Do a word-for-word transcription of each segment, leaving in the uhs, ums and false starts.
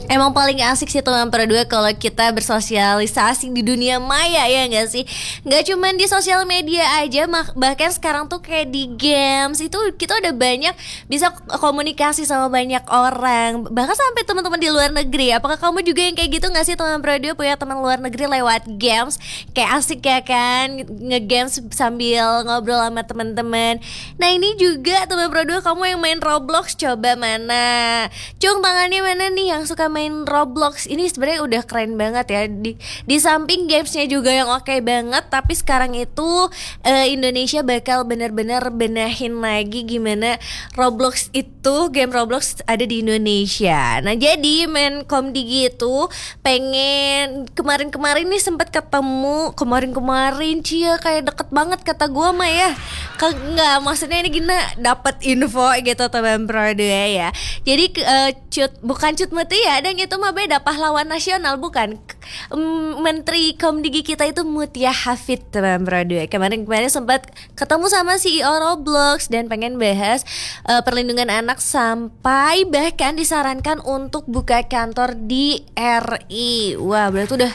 Emang paling asik sih teman berdua kalau kita bersosialisasi di dunia maya, ya nggak sih? Nggak cuman di sosial media aja, bahkan sekarang tuh kayak di games itu kita udah banyak bisa komunikasi sama banyak orang, bahkan sampai teman-teman di luar negeri. Apakah kamu juga yang kayak gitu nggak sih teman berdua, punya teman luar negeri lewat games? Kayak asik ya kan, nge-games sambil ngobrol sama teman-teman. Nah ini juga teman berdua, kamu yang main Roblox, coba mana? Cung tangannya mana nih yang suka main Roblox? Ini sebenarnya udah keren banget ya. Di di samping gamesnya juga yang oke banget, tapi sekarang itu uh, Indonesia bakal bener-bener benahin lagi gimana Roblox itu, game Roblox ada di Indonesia. Nah jadi Menkomdigi itu pengen, kemarin-kemarin nih sempat ketemu, kemarin-kemarin cia kayak deket banget kata gua mah ya. Enggak, maksudnya ini gina dapat info gitu teman berdua ya. Jadi uh, cut bukan cut mati ya, dan itu mah beda, pahlawan nasional bukan. Menteri Komdigi kita itu Mutia Hafid teman berdua. Kemarin-kemarin sempat ketemu sama C E O Roblox dan pengen bahas uh, perlindungan anak, sampai bahkan disarankan untuk buka kantor di R I. Wah, berarti udah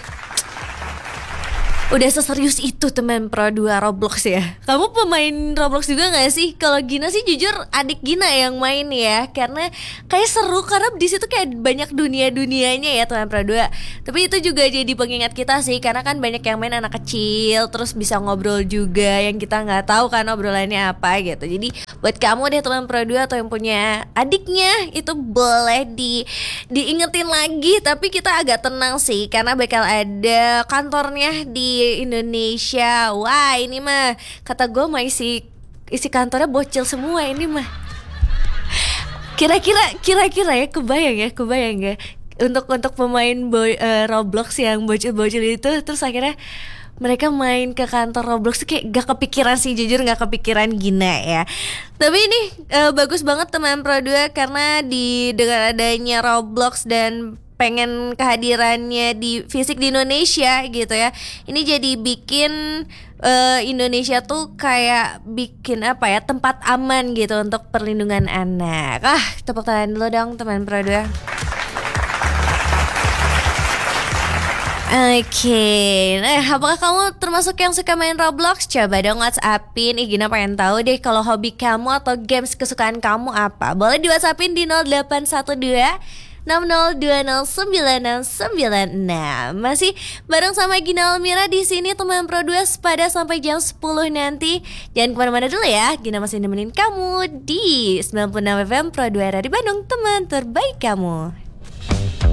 Udah seserius itu teman Pro dua Roblox ya. Kamu pemain Roblox juga gak sih? Kalau Gina sih jujur adik Gina yang main ya, karena kayak seru, karena di situ kayak banyak dunia-dunianya ya teman Pro dua. Tapi itu juga jadi pengingat kita sih, karena kan banyak yang main anak kecil, terus bisa ngobrol juga yang kita nggak tahu kan obrolannya apa gitu. Jadi buat kamu deh teman Pro dua atau yang punya adiknya, itu boleh di diingetin lagi, tapi kita agak tenang sih karena bakal ada kantornya di Indonesia. Wah ini mah kata gue mah isi isi kantornya bocil semua ini mah. Kira-kira kira-kira ya, kebayang ya, kebayang ya untuk untuk pemain boy, uh, Roblox yang bocil-bocil itu, terus akhirnya mereka main ke kantor Roblox tuh kayak gak kepikiran sih, jujur gak kepikiran Gina ya. Tapi ini uh, bagus banget teman Pro dua, karena di dengan adanya Roblox dan pengen kehadirannya di fisik di Indonesia gitu ya. Ini jadi bikin uh, Indonesia tuh kayak bikin apa ya, tempat aman gitu untuk perlindungan anak. Ah, tepuk tangan dulu dong teman Pro dua. Oke, okay. Nah apakah kamu termasuk yang suka main Roblox? Coba dong WhatsAppin, Ih Gina pengen tahu deh kalau hobi kamu atau games kesukaan kamu apa. Boleh di WhatsAppin di nol delapan satu dua enam nol dua nol sembilan enam sembilan enam. Masih bareng sama Gina Almira di sini teman Pro dua pada sampai jam sepuluh nanti. Jangan kemana-mana dulu ya, Gina masih nemenin kamu di sembilan puluh enam F M Pro dua Radio Bandung, teman terbaik kamu.